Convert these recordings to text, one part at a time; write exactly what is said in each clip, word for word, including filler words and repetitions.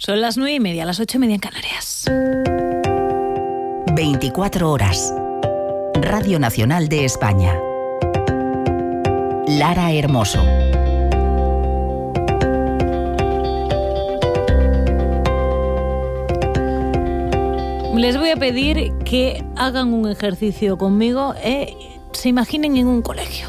Son las nueve y media, las ocho y media en Canarias. veinticuatro horas. Radio Nacional de España. Lara Hermoso. Les voy a pedir que hagan un ejercicio conmigo e se imaginen en un colegio.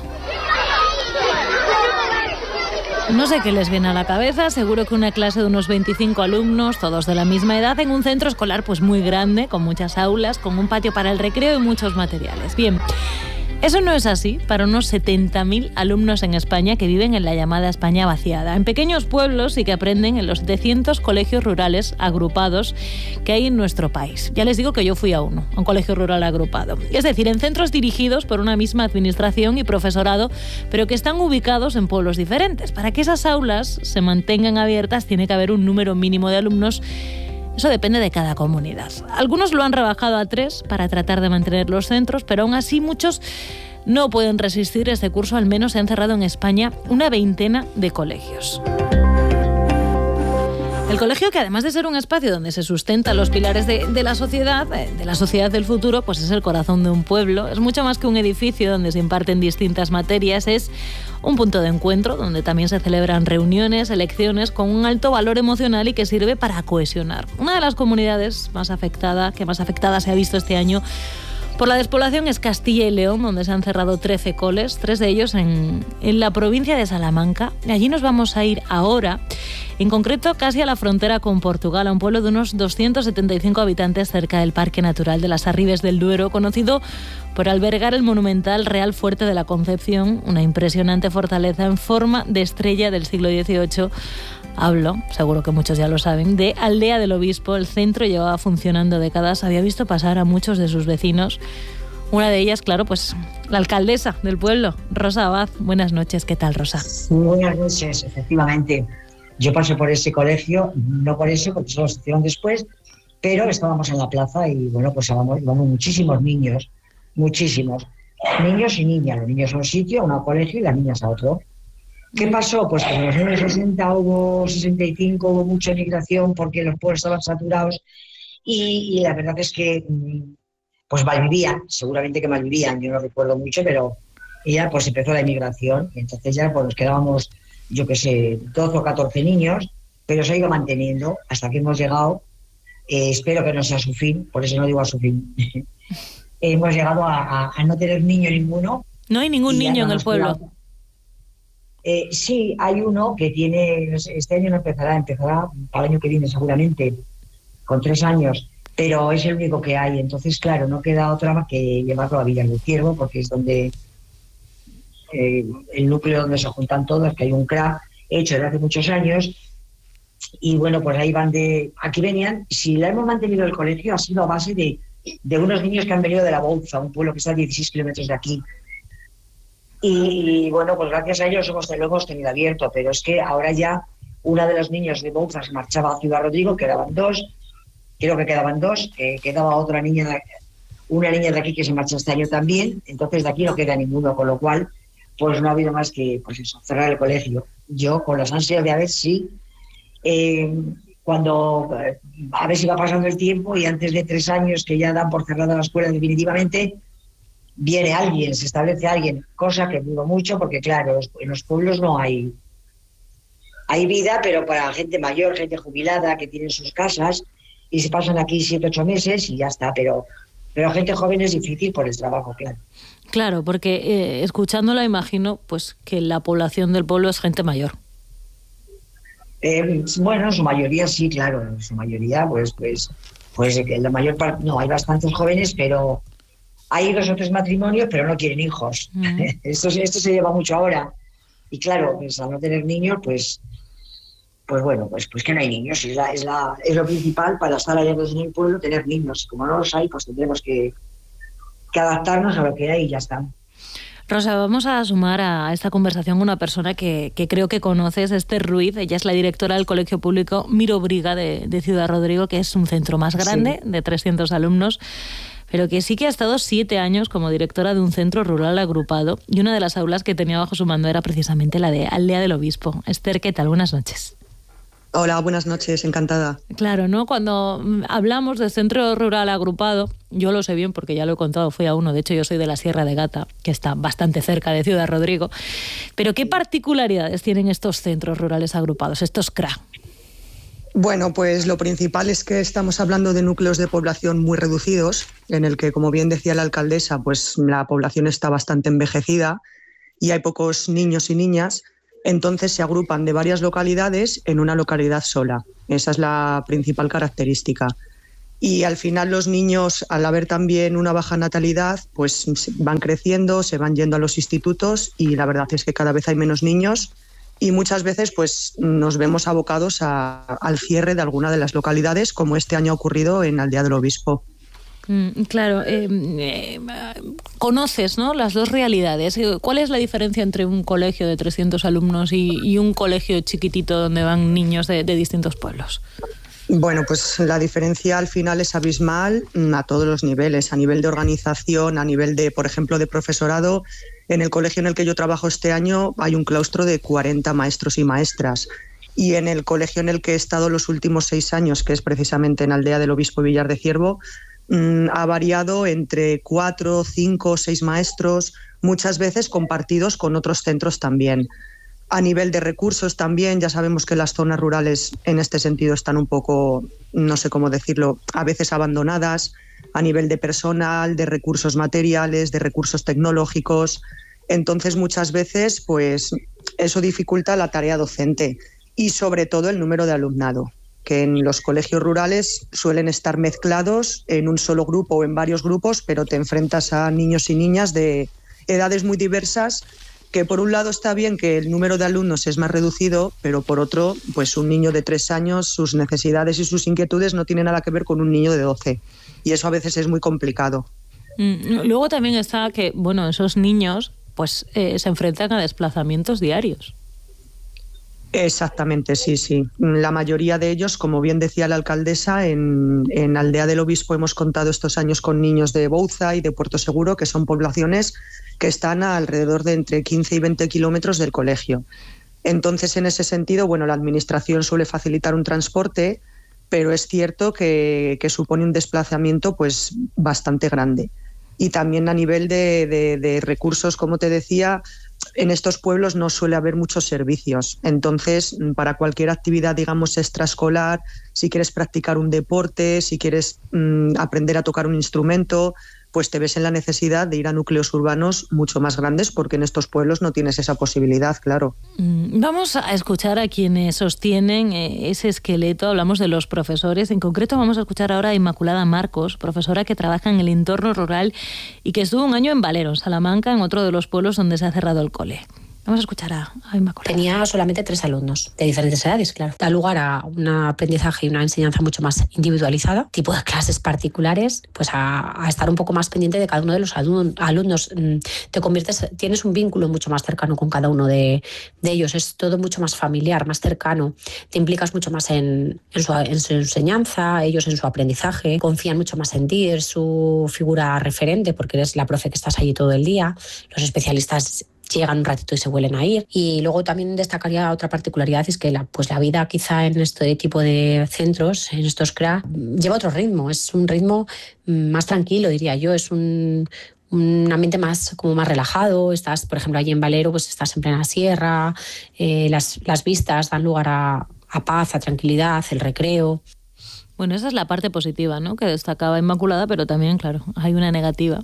No sé qué les viene a la cabeza, seguro que una clase de unos veinticinco alumnos, todos de la misma edad, en un centro escolar pues muy grande, con muchas aulas, con un patio para el recreo y muchos materiales. Bien, eso no es así para unos setenta mil alumnos en España que viven en la llamada España vaciada, en pequeños pueblos y que aprenden en los setecientos colegios rurales agrupados que hay en nuestro país. Ya les digo que yo fui a uno, a un colegio rural agrupado. Es decir, en centros dirigidos por una misma administración y profesorado, pero que están ubicados en pueblos diferentes. Para que esas aulas se mantengan abiertas tiene que haber un número mínimo de alumnos. Eso depende de cada comunidad. Algunos lo han rebajado a tres para tratar de mantener los centros, pero aún así muchos no pueden resistir este curso. Al menos se han cerrado en España una veintena de colegios. El colegio, que además de ser un espacio donde se sustentan los pilares de, de la sociedad, de la sociedad del futuro, pues es el corazón de un pueblo. Es mucho más que un edificio donde se imparten distintas materias, es un punto de encuentro donde también se celebran reuniones, elecciones con un alto valor emocional y que sirve para cohesionar. Una de las comunidades más afectada, que más afectada se ha visto este año por la despoblación es Castilla y León, donde se han cerrado trece coles, tres de ellos en, en la provincia de Salamanca. Allí nos vamos a ir ahora, en concreto casi a la frontera con Portugal, a un pueblo de unos doscientos setenta y cinco habitantes cerca del Parque Natural de las Arribes del Duero, conocido por albergar el monumental Real Fuerte de la Concepción, una impresionante fortaleza en forma de estrella del siglo dieciocho. Hablo, seguro que muchos ya lo saben, de Aldea del Obispo. El centro llevaba funcionando décadas, había visto pasar a muchos de sus vecinos. Una de ellas, claro, pues la alcaldesa del pueblo, Rosa Abad. Buenas noches, ¿qué tal, Rosa? Buenas noches, efectivamente. Yo pasé por ese colegio, no por eso, porque solo se hicieron después, pero estábamos en la plaza y, bueno, pues íbamos, íbamos muchísimos niños, muchísimos. Niños y niñas, los niños a un sitio, a un colegio y las niñas a otro. ¿Qué pasó? Pues que en los años sesenta hubo sesenta y cinco, hubo mucha emigración porque los pueblos estaban saturados y, y la verdad es que pues malvivían, seguramente que malvivían, yo no recuerdo mucho, pero ya pues empezó la emigración y entonces ya pues nos quedábamos, yo qué sé, doce o catorce niños, pero se ha ido manteniendo hasta que hemos llegado, eh, espero que no sea su fin, por eso no digo a su fin, hemos llegado a, a, a no tener niño ninguno. No hay ningún niño en el pueblo. Quedado. Eh, sí, hay uno que tiene, este año no empezará, empezará para el año que viene seguramente, con tres años, pero es el único que hay. Entonces, claro, no queda otra más que llevarlo a Villar del Ciervo, porque es donde eh, el núcleo donde se juntan todos, que hay un C R A hecho desde hace muchos años, y bueno, pues ahí van de... Aquí venían, si la hemos mantenido el colegio, ha sido a base de, de unos niños que han venido de La Bouza, un pueblo que está a dieciséis kilómetros de aquí. Y, y bueno, pues gracias a ellos hemos, lo hemos tenido abierto, pero es que ahora ya una de los niños de Bouza se marchaba a Ciudad Rodrigo, quedaban dos, creo que quedaban dos, eh, quedaba otra niña, de, una niña de aquí que se marcha este año también, entonces de aquí no queda ninguno, con lo cual pues no ha habido más que pues eso, cerrar el colegio. Yo con las ansias de a ver si, eh, cuando eh, a ver si va pasando el tiempo y antes de tres años que ya dan por cerrada la escuela definitivamente, viene alguien, se establece alguien, cosa que dudo mucho porque claro, en los pueblos no hay hay vida, pero para gente mayor, gente jubilada que tienen sus casas y se pasan aquí siete, ocho meses y ya está, pero pero gente joven es difícil por el trabajo, claro. Claro, porque eh, escuchándola imagino pues que la población del pueblo es gente mayor. Eh, bueno, en su mayoría sí, claro, en su mayoría pues pues pues la mayor parte, no, hay bastantes jóvenes, pero hay dos o tres matrimonios, pero no quieren hijos. Mm. Esto, esto se lleva mucho ahora. Y claro, pues al no tener niños, pues, pues bueno, pues, pues que no hay niños. Es, la, es, la, es lo principal para estar allá en el pueblo, tener niños. Como no los hay, pues tendremos que, que adaptarnos a lo que hay y ya está. Rosa, vamos a sumar a esta conversación una persona que, que creo que conoces, Esther Ruiz. Ella es la directora del Colegio Público Mirobriga de, de Ciudad Rodrigo, que es un centro más grande, sí, de trescientos alumnos, pero que sí que ha estado siete años como directora de un centro rural agrupado, y una de las aulas que tenía bajo su mando era precisamente la de Aldea del Obispo. Esther, ¿qué tal? Buenas noches. Hola, buenas noches, encantada. Claro, ¿no? Cuando hablamos de centro rural agrupado, yo lo sé bien porque ya lo he contado, fui a uno, de hecho yo soy de la Sierra de Gata, que está bastante cerca de Ciudad Rodrigo, pero ¿qué particularidades tienen estos centros rurales agrupados, estos C R A? Bueno, pues lo principal es que estamos hablando de núcleos de población muy reducidos, en el que, como bien decía la alcaldesa, pues la población está bastante envejecida y hay pocos niños y niñas. Entonces se agrupan de varias localidades en una localidad sola. Esa es la principal característica. Y al final los niños, al haber también una baja natalidad, pues van creciendo, se van yendo a los institutos y la verdad es que cada vez hay menos niños y muchas veces pues nos vemos abocados a, al cierre de alguna de las localidades, como este año ha ocurrido en Aldea del Obispo. Mm, claro, eh, eh, conoces, ¿no?, las dos realidades. ¿Cuál es la diferencia entre un colegio de trescientos alumnos y, y un colegio chiquitito donde van niños de, de distintos pueblos? Bueno, pues la diferencia al final es abismal a todos los niveles, a nivel de organización, a nivel de, por ejemplo, de profesorado. En el colegio en el que yo trabajo este año hay un claustro de cuarenta maestros y maestras. Y en el colegio en el que he estado los últimos seis años, que es precisamente en Aldea del Obispo y Villar de Ciervo, ha variado entre cuatro, cinco o seis maestros, muchas veces compartidos con otros centros también. A nivel de recursos también, ya sabemos que las zonas rurales en este sentido están un poco, no sé cómo decirlo, a veces abandonadas, a nivel de personal, de recursos materiales, de recursos tecnológicos. Entonces muchas veces pues eso dificulta la tarea docente y sobre todo el número de alumnado, que en los colegios rurales suelen estar mezclados en un solo grupo o en varios grupos, pero te enfrentas a niños y niñas de edades muy diversas, que por un lado está bien que el número de alumnos es más reducido, pero por otro, pues un niño de tres años, sus necesidades y sus inquietudes no tienen nada que ver con un niño de doce, y eso a veces es muy complicado. Mm, luego también está que, bueno, esos niños pues eh, se enfrentan a desplazamientos diarios. Exactamente, sí, sí. La mayoría de ellos, como bien decía la alcaldesa, en, en Aldea del Obispo hemos contado estos años con niños de Bouza y de Puerto Seguro, que son poblaciones que están a alrededor de entre quince y veinte kilómetros del colegio. Entonces, en ese sentido, bueno, la administración suele facilitar un transporte, pero es cierto que, que supone un desplazamiento pues bastante grande. Y también a nivel de, de, de recursos, como te decía, en estos pueblos no suele haber muchos servicios. Entonces, para cualquier actividad, digamos, extraescolar, si quieres practicar un deporte, si quieres mmm, aprender a tocar un instrumento, pues te ves en la necesidad de ir a núcleos urbanos mucho más grandes, porque en estos pueblos no tienes esa posibilidad, claro. Vamos a escuchar a quienes sostienen ese esqueleto. Hablamos de los profesores. En concreto vamos a escuchar ahora a Inmaculada Marcos, profesora que trabaja en el entorno rural y que estuvo un año en Valero, en Salamanca, en otro de los pueblos donde se ha cerrado el cole. Vamos a escuchar a, a Inmaculada. Tenía solamente tres alumnos, de diferentes edades, claro. Da lugar a un aprendizaje y una enseñanza mucho más individualizada, tipo de clases particulares, pues a, a estar un poco más pendiente de cada uno de los alumnos. alumnos. Te conviertes, tienes un vínculo mucho más cercano con cada uno de, de ellos. Es todo mucho más familiar, más cercano. Te implicas mucho más en, en, su, en su enseñanza, ellos en su aprendizaje. Confían mucho más en ti, eres su figura referente porque eres la profe que estás allí todo el día. Los especialistas llegan un ratito y se vuelven a ir. Y luego también destacaría otra particularidad, es que la, pues la vida quizá en este tipo de centros, en estos C R A, lleva otro ritmo, es un ritmo más tranquilo, diría yo, es un, un ambiente más, como más relajado. Estás, por ejemplo, allí en Valero, pues estás en plena sierra, eh, las, las vistas dan lugar a, a paz, a tranquilidad, el recreo. Bueno, esa es la parte positiva, ¿no?, que destacaba Inmaculada, pero también, claro, hay una negativa.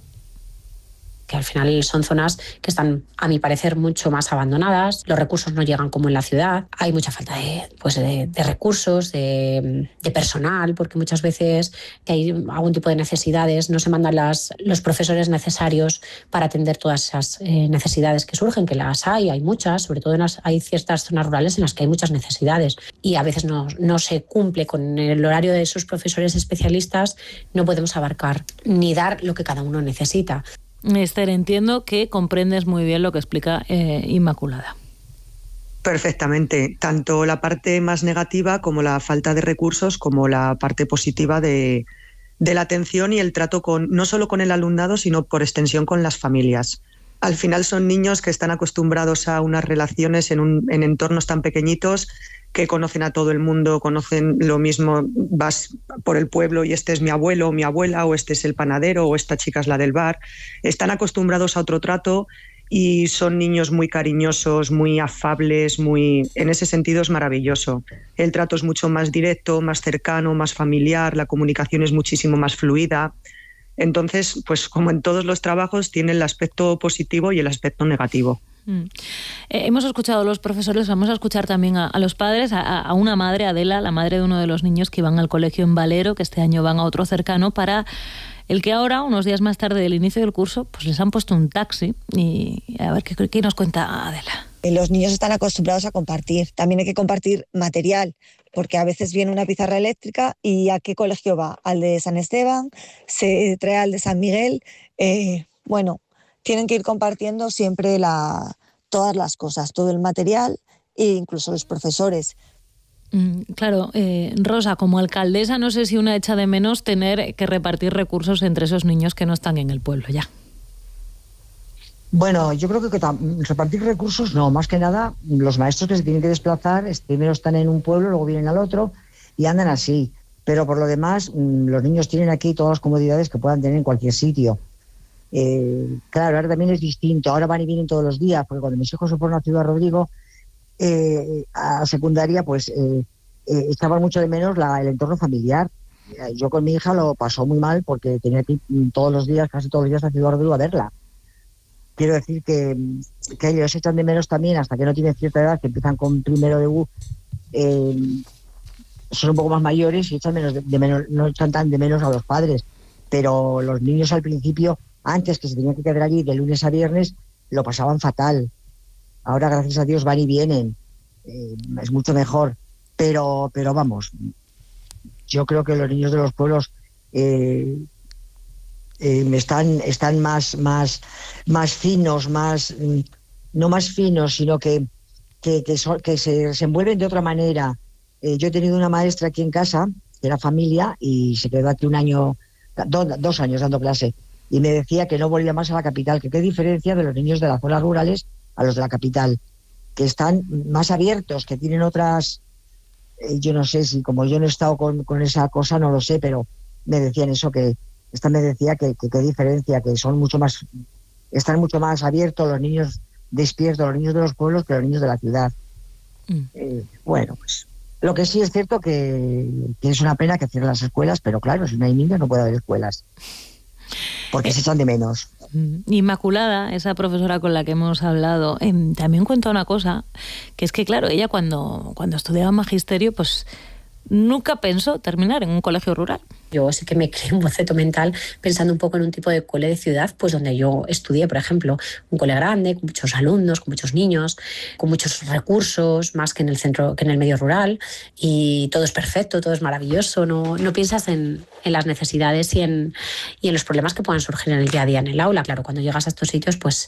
Que al final son zonas que están, a mi parecer, mucho más abandonadas. Los recursos no llegan como en la ciudad. Hay mucha falta de, pues de, de recursos, de, de personal, porque muchas veces que hay algún tipo de necesidades, no se mandan las, los profesores necesarios para atender todas esas eh, necesidades que surgen, que las hay, hay muchas, sobre todo en las, hay ciertas zonas rurales en las que hay muchas necesidades y a veces no, no se cumple con el horario de esos profesores especialistas, no podemos abarcar ni dar lo que cada uno necesita. Esther, entiendo que comprendes muy bien lo que explica eh, Inmaculada. Perfectamente, tanto la parte más negativa como la falta de recursos, como la parte positiva de, de la atención y el trato con no solo con el alumnado, sino por extensión con las familias. Al final son niños que están acostumbrados a unas relaciones en, un, en entornos tan pequeñitos, que conocen a todo el mundo, conocen lo mismo, vas por el pueblo y este es mi abuelo o mi abuela, o este es el panadero, o esta chica es la del bar. Están acostumbrados a otro trato y son niños muy cariñosos, muy afables, muy... en ese sentido es maravilloso. El trato es mucho más directo, más cercano, más familiar, la comunicación es muchísimo más fluida. Entonces, pues como en todos los trabajos, tiene el aspecto positivo y el aspecto negativo. Mm. Eh, hemos escuchado a los profesores, vamos a escuchar también a, a los padres, a, a una madre, Adela, la madre de uno de los niños que iban al colegio en Valero, que este año van a otro cercano, para el que ahora, unos días más tarde del inicio del curso, pues les han puesto un taxi. Y a ver, ¿qué, qué nos cuenta Adela? Los niños están acostumbrados a compartir. También hay que compartir material, porque a veces viene una pizarra eléctrica y ¿a qué colegio va? Al de San Esteban, se trae al de San Miguel. Eh, bueno, tienen que ir compartiendo siempre la, todas las cosas, todo el material e incluso los profesores. Mm, claro, eh, Rosa, como alcaldesa, no sé si una echa de menos tener que repartir recursos entre esos niños que no están en el pueblo ya. Bueno, yo creo que, que repartir recursos no, más que nada los maestros que se tienen que desplazar, primero están en un pueblo, luego vienen al otro y andan así. Pero por lo demás, los niños tienen aquí todas las comodidades que puedan tener en cualquier sitio. Eh, claro, ahora también es distinto, ahora van y vienen todos los días, porque cuando mis hijos se fueron a Ciudad Rodrigo, eh, a secundaria, pues eh, eh, echaban mucho de menos la, el entorno familiar. Yo con mi hija lo pasó muy mal porque tenía que ir todos los días, casi todos los días a Ciudad Rodrigo a verla. Quiero decir que, que ellos echan de menos también hasta que no tienen cierta edad, que empiezan con primero de U, eh, son un poco más mayores y echan menos de, de menos, no echan tan de menos a los padres. Pero los niños al principio, antes que se tenían que quedar allí de lunes a viernes, lo pasaban fatal. Ahora, gracias a Dios, van y vienen. Eh, es mucho mejor. Pero, pero vamos, yo creo que los niños de los pueblos eh, eh, están, están más, más, más finos, más no más finos, sino que, que, que, so, que se, se envuelven de otra manera. Eh, yo he tenido una maestra aquí en casa, que era familia, y se quedó aquí un año, do, dos años dando clase. Y me decía que no volvía más a la capital, que qué diferencia de los niños de las zonas rurales a los de la capital, que están más abiertos, que tienen otras, eh, yo no sé si como yo no he estado con, con esa cosa, no lo sé, pero me decían eso, que esta me decía que qué diferencia, que son mucho más, están mucho más abiertos los niños despiertos, los niños de los pueblos que los niños de la ciudad. Mm. Eh, bueno, pues lo que sí es cierto que, que es una pena que cierren las escuelas, pero claro, si no hay niños no puede haber escuelas. Porque eh, se echan de menos. Inmaculada, esa profesora con la que hemos hablado, eh, también cuenta una cosa, que es que claro, ella cuando, cuando estudiaba magisterio, pues nunca pensó terminar en un colegio rural. Yo sí que me creé un boceto mental pensando un poco en un tipo de cole de ciudad, pues donde yo estudié, por ejemplo, un cole grande, con muchos alumnos, con muchos niños, con muchos recursos, más que en el centro, que en el medio rural, y todo es perfecto, todo es maravilloso, no, no piensas en, en las necesidades y en, y en los problemas que puedan surgir en el día a día en el aula. Claro, cuando llegas a estos sitios, pues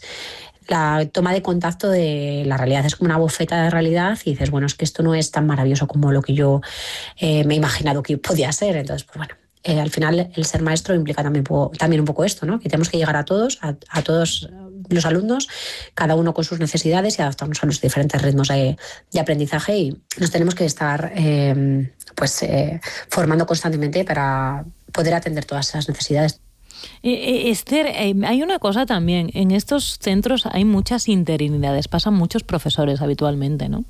la toma de contacto de la realidad es como una bofeta de realidad y dices, bueno, es que esto no es tan maravilloso como lo que yo eh, me he imaginado que podía ser. Entonces, pues bueno, eh, al final el ser maestro implica también, también un poco esto, ¿no? Que tenemos que llegar a todos, a, a todos los alumnos, cada uno con sus necesidades y adaptarnos a los diferentes ritmos de, de aprendizaje, y nos tenemos que estar eh, pues eh, formando constantemente para poder atender todas esas necesidades. Eh, Esther, eh, hay una cosa también, en estos centros hay muchas interinidades, pasan muchos profesores habitualmente, ¿no?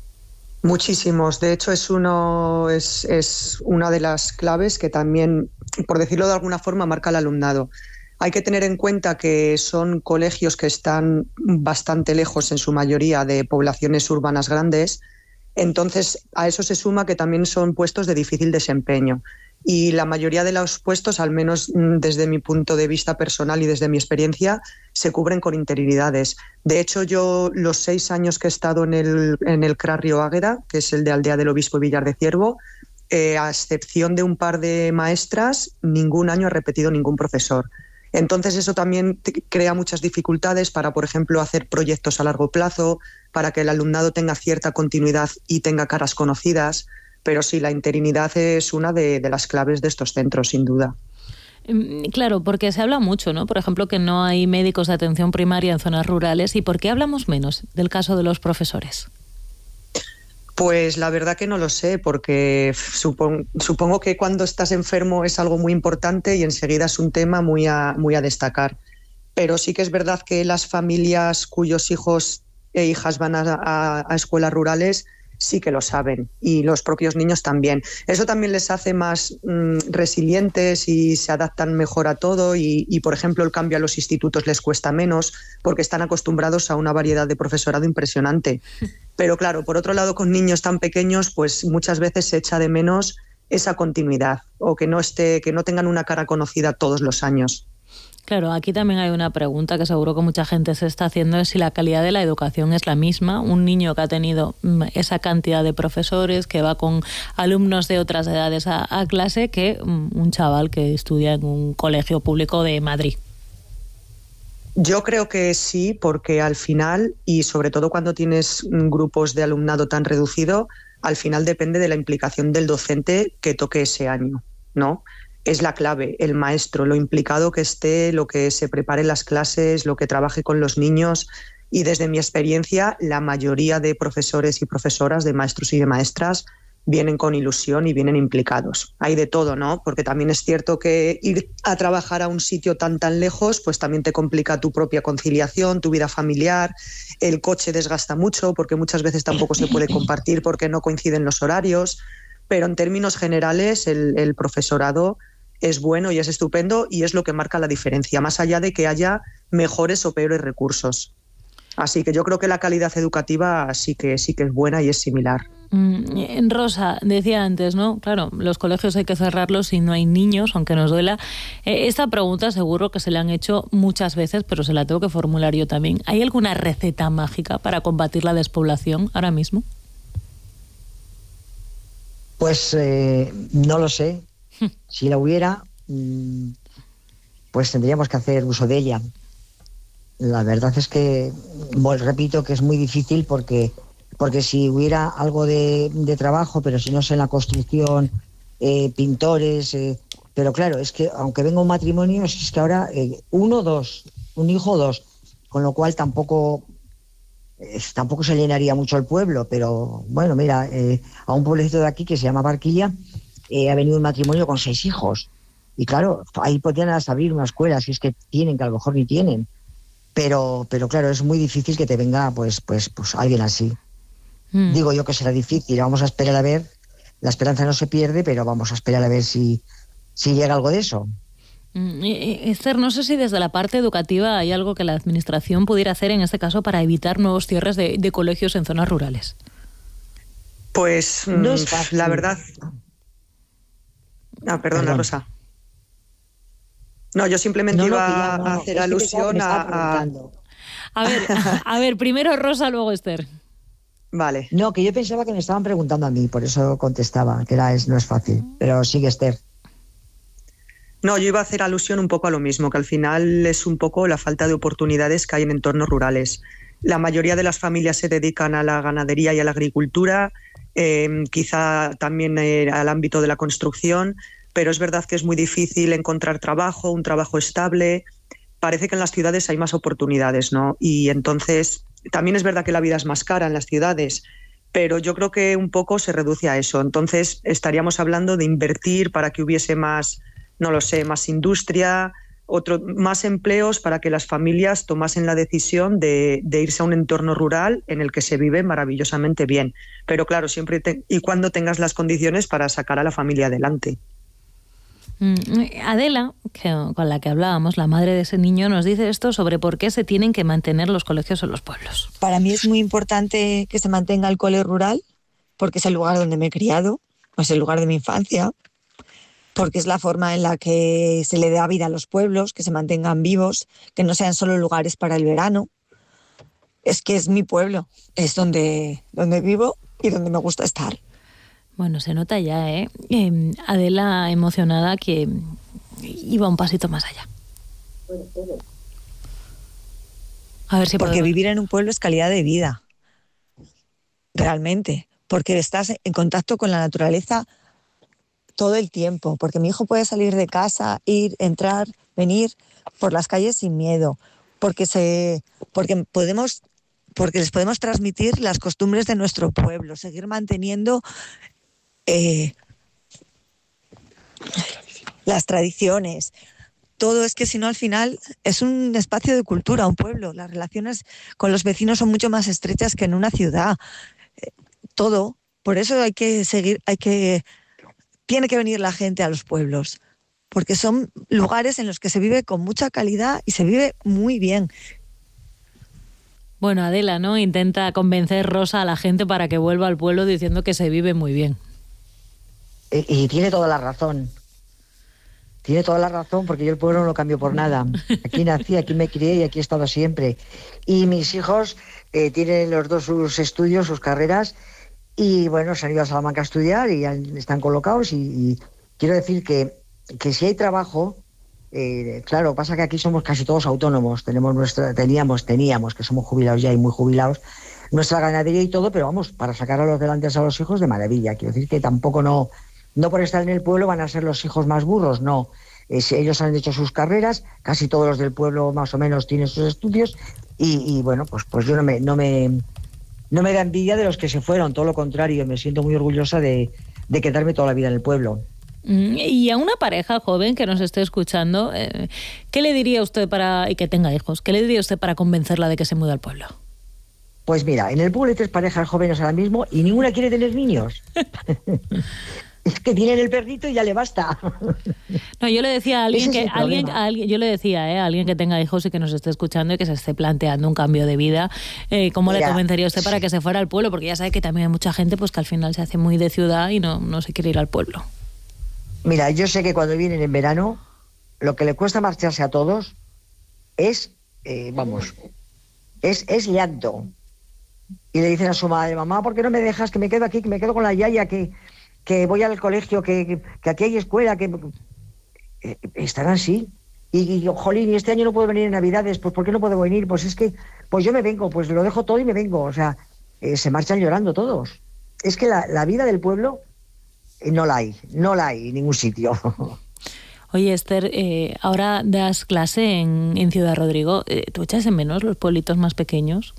Muchísimos, de hecho es, uno, es, es una de las claves que también, por decirlo de alguna forma, marca al alumnado. Hay que tener en cuenta que son colegios que están bastante lejos en su mayoría de poblaciones urbanas grandes, entonces a eso se suma que también son puestos de difícil desempeño. Y la mayoría de los puestos, al menos desde mi punto de vista personal y desde mi experiencia, se cubren con interinidades. De hecho, yo los seis años que he estado en el, en el C R A Río Águeda, que es el de Aldea del Obispo y Villar de Ciervo, eh, a excepción de un par de maestras, ningún año ha repetido ningún profesor. Entonces eso también crea muchas dificultades para, por ejemplo, hacer proyectos a largo plazo, para que el alumnado tenga cierta continuidad y tenga caras conocidas. Pero sí, la interinidad es una de, de las claves de estos centros, sin duda. Claro, porque se habla mucho, ¿no? Por ejemplo, que no hay médicos de atención primaria en zonas rurales. ¿Y por qué hablamos menos del caso de los profesores? Pues la verdad que no lo sé, porque supon, supongo que cuando estás enfermo es algo muy importante y enseguida es un tema muy a, muy a destacar. Pero sí que es verdad que las familias cuyos hijos e hijas van a, a, a escuelas rurales sí que lo saben, y los propios niños también. Eso también les hace más mmm, resilientes y se adaptan mejor a todo y, y, por ejemplo, el cambio a los institutos les cuesta menos porque están acostumbrados a una variedad de profesorado impresionante. Pero claro, por otro lado, con niños tan pequeños, pues muchas veces se echa de menos esa continuidad o que no esté, que no tengan una cara conocida todos los años. Claro, aquí también hay una pregunta que seguro que mucha gente se está haciendo, es si la calidad de la educación es la misma. Un niño que ha tenido esa cantidad de profesores, que va con alumnos de otras edades a, a clase, que un chaval que estudia en un colegio público de Madrid. Yo creo que sí, porque al final, y sobre todo cuando tienes grupos de alumnado tan reducido, al final depende de la implicación del docente que toque ese año, ¿no? Es la clave, el maestro, lo implicado que esté, lo que se prepare en las clases, lo que trabaje con los niños. Y desde mi experiencia, la mayoría de profesores y profesoras, de maestros y de maestras, vienen con ilusión y vienen implicados. Hay de todo, ¿no? Porque también es cierto que ir a trabajar a un sitio tan tan lejos, pues también te complica tu propia conciliación, tu vida familiar. El coche desgasta mucho porque muchas veces tampoco se puede compartir porque no coinciden los horarios. Pero en términos generales, el, el profesorado es bueno y es estupendo y es lo que marca la diferencia, más allá de que haya mejores o peores recursos. Así que yo creo que la calidad educativa sí que sí que es buena y es similar. Mm, Rosa, decía antes, ¿no? Claro, los colegios hay que cerrarlos si no hay niños, aunque nos duela. Eh, esta pregunta seguro que se la han hecho muchas veces, pero se la tengo que formular yo también. ¿Hay alguna receta mágica para combatir la despoblación ahora mismo? Pues eh, no lo sé. Si la hubiera, pues tendríamos que hacer uso de ella. La verdad es que, bueno, repito que es muy difícil porque, porque si hubiera algo de, de trabajo, pero si no sé en la construcción, eh, pintores, eh, pero claro, es que aunque venga un matrimonio, es que ahora eh, uno, dos, un hijo, dos, con lo cual tampoco, eh, tampoco se llenaría mucho el pueblo, pero bueno, mira, eh, a un pueblecito de aquí que se llama Barquilla, Eh, ha venido un matrimonio con seis hijos. Y claro, ahí podrían hasta abrir una escuela, si es que tienen, que a lo mejor ni tienen. Pero, pero claro, es muy difícil que te venga pues, pues, pues alguien así. Mm. Digo yo que será difícil. Vamos a esperar a ver. La esperanza no se pierde, pero vamos a esperar a ver si, si llega algo de eso. Mm, Esther, no sé si desde la parte educativa hay algo que la administración pudiera hacer en este caso para evitar nuevos cierres de, de colegios en zonas rurales. Pues no es fácil. La verdad... Ah, perdona, Perdón. Rosa. No, yo simplemente no, iba no, no, a hacer es alusión a, a... A ver, a ver, primero Rosa, luego Esther. Vale. No, que yo pensaba que me estaban preguntando a mí, por eso contestaba, que era, es, no es fácil. Pero sigue, Esther. No, yo iba a hacer alusión un poco a lo mismo, que al final es un poco la falta de oportunidades que hay en entornos rurales. La mayoría de las familias se dedican a la ganadería y a la agricultura, Eh, quizá también eh, al ámbito de la construcción, pero es verdad que es muy difícil encontrar trabajo, un trabajo estable. Parece que en las ciudades hay más oportunidades, ¿no? Y entonces también es verdad que la vida es más cara en las ciudades, pero yo creo que un poco se reduce a eso. Entonces estaríamos hablando de invertir para que hubiese más, no lo sé, más industria, otro, más empleos para que las familias tomasen la decisión de, de irse a un entorno rural en el que se vive maravillosamente bien. Pero claro, siempre te, y cuando tengas las condiciones para sacar a la familia adelante. Adela, que, con la que hablábamos, la madre de ese niño, nos dice esto sobre por qué se tienen que mantener los colegios en los pueblos. Para mí es muy importante que se mantenga el cole rural, porque es el lugar donde me he criado, es el lugar de mi infancia, porque es la forma en la que se le da vida a los pueblos, que se mantengan vivos, que no sean solo lugares para el verano. Es que es mi pueblo, es donde, donde vivo y donde me gusta estar. Bueno, se nota ya, ¿eh? eh Adela emocionada que iba un pasito más allá. A ver si porque puedo... vivir en un pueblo es calidad de vida, realmente, porque estás en contacto con la naturaleza todo el tiempo, porque mi hijo puede salir de casa, ir, entrar, venir por las calles sin miedo, porque se, porque podemos, porque les podemos transmitir las costumbres de nuestro pueblo, seguir manteniendo eh, las tradiciones. Todo es que si no al final es un espacio de cultura, un pueblo. Las relaciones con los vecinos son mucho más estrechas que en una ciudad. Eh, todo, por eso hay que seguir, hay que, tiene que venir la gente a los pueblos, porque son lugares en los que se vive con mucha calidad y se vive muy bien. Bueno, Adela, ¿no? Intenta convencer Rosa a la gente para que vuelva al pueblo diciendo que se vive muy bien. Y, y tiene toda la razón. Tiene toda la razón, porque yo el pueblo no lo cambio por nada. Aquí nací, aquí me crié y aquí he estado siempre. Y mis hijos eh, tienen los dos sus estudios, sus carreras, y bueno, se han ido a Salamanca a estudiar y han, están colocados. Y, y quiero decir que, que si hay trabajo, eh, claro, pasa que aquí somos casi todos autónomos. Tenemos nuestra, teníamos, teníamos, que somos jubilados ya y muy jubilados, nuestra ganadería y todo, pero vamos, para sacar a los delantes a los hijos de maravilla. Quiero decir que tampoco no... No por estar en el pueblo van a ser los hijos más burros, no. Es, ellos han hecho sus carreras, casi todos los del pueblo más o menos tienen sus estudios y, y bueno, pues, pues yo no me, no, me, no me da envidia de los que se fueron, todo lo contrario, me siento muy orgullosa de, de quedarme toda la vida en el pueblo. Y a una pareja joven que nos esté escuchando, eh, ¿qué le diría usted para, y que tenga hijos, qué le diría usted para convencerla de que se mude al pueblo? Pues mira, en el pueblo hay tres parejas jóvenes ahora mismo y ninguna quiere tener niños. Es que tienen el perrito y ya le basta. No, yo le decía a alguien Ese que es el alguien, problema. a alguien, yo le decía eh, a alguien que tenga hijos y que nos esté escuchando y que se esté planteando un cambio de vida, eh, ¿cómo Mira, le convencería usted para sí. que se fuera al pueblo? Porque ya sabe que también hay mucha gente pues que al final se hace muy de ciudad y no, no se quiere ir al pueblo. Mira, yo sé que cuando vienen en verano, lo que le cuesta marcharse a todos es, eh, vamos, es, es llanto. Y le dicen a su madre, mamá, ¿por qué no me dejas? Que me quedo aquí, que me quedo con la yaya, que, que voy al colegio, que, que, que aquí hay escuela, que... Eh, están así. Y, y, jolín, y este año no puedo venir en Navidades, pues ¿por qué no puedo venir? Pues es que, pues yo me vengo, pues lo dejo todo y me vengo. O sea, eh, se marchan llorando todos. Es que la, la vida del pueblo eh, no la hay, no la hay en ningún sitio. Oye, Esther, eh, ahora das clase en, en Ciudad Rodrigo. Eh, ¿Tú echas en menos los pueblitos más pequeños?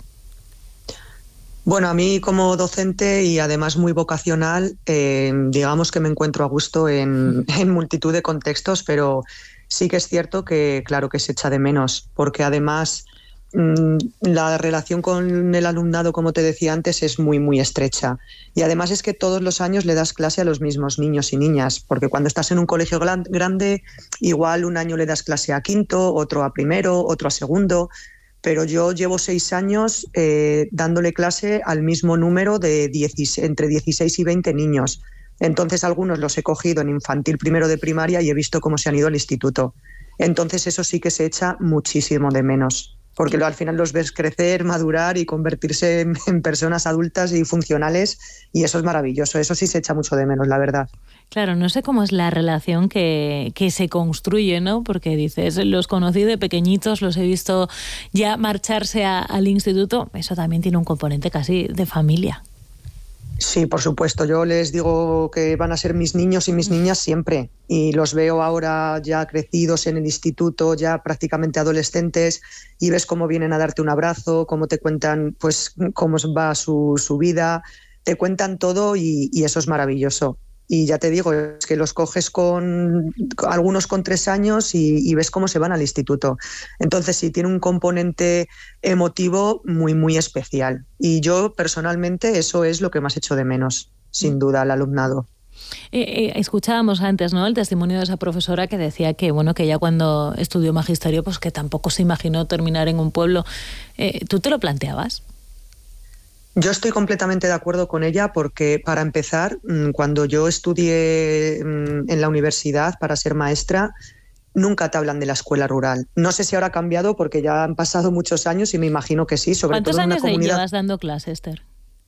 Bueno, a mí como docente y además muy vocacional, eh, digamos que me encuentro a gusto en, en multitud de contextos, pero sí que es cierto que claro que se echa de menos, porque además mmm, la relación con el alumnado, como te decía antes, es muy, muy estrecha. Y además es que todos los años le das clase a los mismos niños y niñas, porque cuando estás en un colegio gran, grande, igual un año le das clase a quinto, otro a primero, otro a segundo... pero yo llevo seis años eh, dándole clase al mismo número de diez, entre dieciséis y veinte niños. Entonces algunos los he cogido en infantil primero de primaria y he visto cómo se han ido al instituto. Entonces eso sí que se echa muchísimo de menos, porque al final los ves crecer, madurar y convertirse en, en personas adultas y funcionales, y eso es maravilloso. Eso sí se echa mucho de menos, la verdad. Claro, no sé cómo es la relación que, que se construye, ¿no? Porque dices, los conocí de pequeñitos, los he visto ya marcharse a, al instituto. Eso también tiene un componente casi de familia. Sí, por supuesto. Yo les digo que van a ser mis niños y mis niñas siempre. Y los veo ahora ya crecidos en el instituto, ya prácticamente adolescentes, y ves cómo vienen a darte un abrazo, cómo te cuentan pues cómo va su, su vida, te cuentan todo y, y eso es maravilloso. Y ya te digo, es que los coges con algunos con tres años y, y ves cómo se van al instituto. Entonces sí, tiene un componente emotivo muy, muy especial. Y yo personalmente eso es lo que más echo de menos, sin duda, al alumnado. Eh, eh, escuchábamos antes, ¿no?, el testimonio de esa profesora que decía que, bueno, que ella cuando estudió magisterio, pues que tampoco se imaginó terminar en un pueblo. Eh, ¿Tú te lo planteabas? Yo estoy completamente de acuerdo con ella porque, para empezar, cuando yo estudié en la universidad para ser maestra, nunca te hablan de la escuela rural. No sé si ahora ha cambiado porque ya han pasado muchos años y me imagino que sí, sobre todo en una comunidad... ¿Cuántos años llevas dando clase, Esther?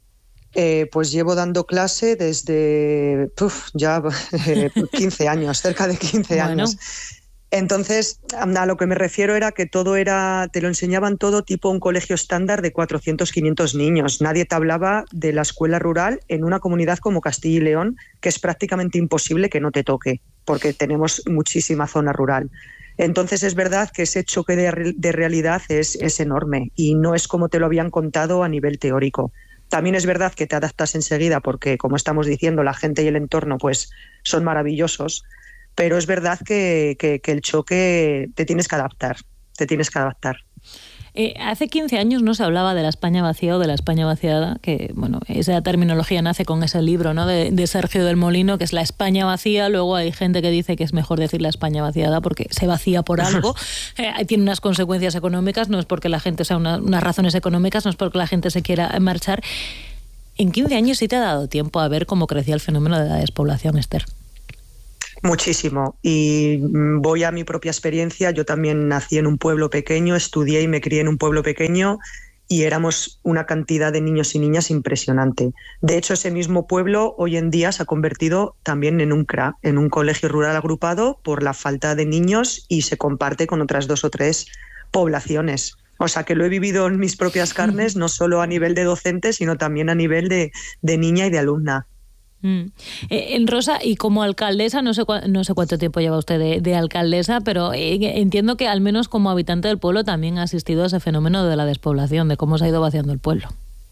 Eh, pues llevo dando clase desde uf, ya eh, quince años, cerca de quince bueno. años. Entonces, a lo que me refiero era que todo era, te lo enseñaban todo tipo un colegio estándar de cuatrocientos, quinientos niños. Nadie te hablaba de la escuela rural en una comunidad como Castilla y León, que es prácticamente imposible que no te toque, porque tenemos muchísima zona rural. Entonces es verdad que ese choque de, de realidad es, es enorme y no es como te lo habían contado a nivel teórico. También es verdad que te adaptas enseguida porque, como estamos diciendo, la gente y el entorno pues son maravillosos. Pero es verdad que, que, que el choque te tienes que adaptar, te tienes que adaptar. Eh, hace quince años no se hablaba de la España vacía o de la España vaciada, que bueno, esa terminología nace con ese libro, ¿no?, de, de Sergio del Molino, que es la España vacía. Luego hay gente que dice que es mejor decir la España vaciada porque se vacía por algo. Eh, tiene unas consecuencias económicas, no es porque la gente, o sea, una, unas razones económicas, no es porque la gente se quiera marchar. En quince años sí te ha dado tiempo a ver cómo crecía el fenómeno de la despoblación, Esther. Muchísimo, y voy a mi propia experiencia. Yo también nací en un pueblo pequeño, estudié y me crié en un pueblo pequeño y éramos una cantidad de niños y niñas impresionante. De hecho, ese mismo pueblo hoy en día se ha convertido también en un C R A, en un colegio rural agrupado por la falta de niños, y se comparte con otras dos o tres poblaciones. O sea que lo he vivido en mis propias carnes, no solo a nivel de docente, sino también a nivel de, de niña y de alumna. Mm. Eh, en Rosa, y como alcaldesa, no sé, cu no sé cuánto tiempo lleva usted de, de alcaldesa, pero eh, entiendo que al menos como habitante del pueblo también ha asistido a ese fenómeno de la despoblación, de cómo se ha ido vaciando el pueblo.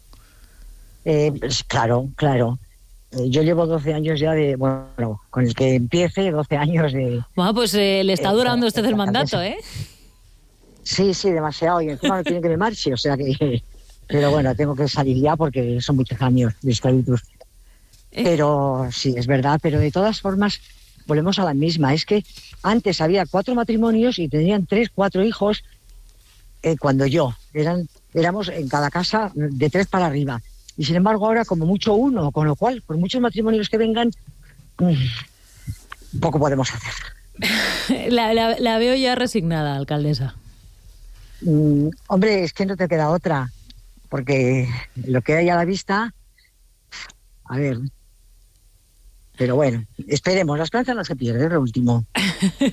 Eh, pues, claro, claro. Eh, yo llevo doce años ya de, bueno, con el que empiece, doce años de... Bueno, pues eh, le está eh, durando usted el mandato, alcaldesa. ¿eh? Sí, sí, demasiado, y encima no quieren que me marche, o sea que... Pero bueno, tengo que salir ya porque son muchos años de esclavitud. Pero sí, es verdad, pero de todas formas volvemos a la misma. Es que antes había cuatro matrimonios y tenían tres, cuatro hijos, eh, cuando yo, eran, éramos en cada casa de tres para arriba. Y sin embargo ahora como mucho uno, con lo cual, por muchos matrimonios que vengan, mmm, poco podemos hacer. La, la, la veo ya resignada, alcaldesa. Mm, hombre, es que no te queda otra, porque lo que hay a la vista, a ver... Pero bueno, esperemos, la esperanza no se pierde, es lo último.